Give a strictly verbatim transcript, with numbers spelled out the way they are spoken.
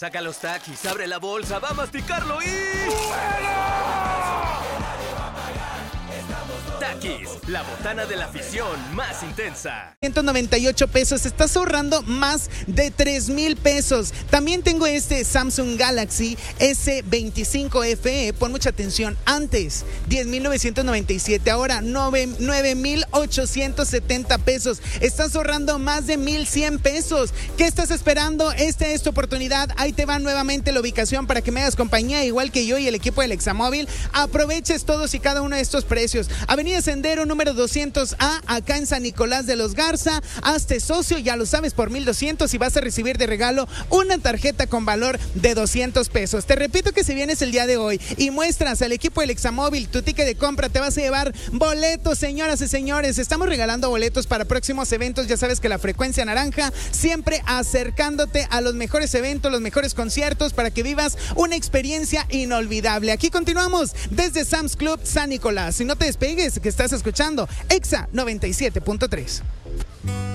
Saca los Takis, abre la bolsa, va a masticarlo y... Takis, la botana de la afición más intensa. ciento noventa y ocho pesos, estás ahorrando más de tres mil pesos. También tengo este Samsung Galaxy ese veinticinco F E, pon mucha atención, antes diez mil novecientos noventa y siete, ahora nueve mil ochocientos setenta pesos. Estás ahorrando más de mil cien pesos. ¿Qué estás esperando? Esta es tu oportunidad. Ahí te va nuevamente la ubicación para que me hagas compañía, igual que yo y el equipo del Examóvil. Aproveches todos y cada uno de estos precios. Avenida Sendero número doscientos A, acá en San Nicolás de los Garza. Hazte socio, ya lo sabes, por mil doscientos y vas a recibir de regalo una tarjeta con valor de doscientos pesos. Te repito que si vienes el día de hoy y muestras al equipo del Examóvil tu ticket de compra, te vas a llevar boletos, señoras y señores. Estamos regalando boletos para próximos eventos. Ya sabes que la Frecuencia Naranja siempre acercándote a los mejores eventos, los mejores conciertos para que vivas una experiencia inolvidable. Aquí continuamos desde Sam's Club San Nicolás. Si no te despegues, que estás escuchando Exa noventa y siete punto tres.